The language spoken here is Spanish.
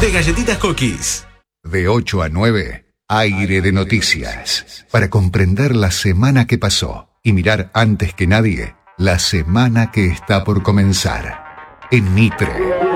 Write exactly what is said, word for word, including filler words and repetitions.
de Galletitas Cookies. De ocho a nueve, Aire de Noticias. Para comprender la semana que pasó y mirar antes que nadie la semana que está por comenzar. En Mitre.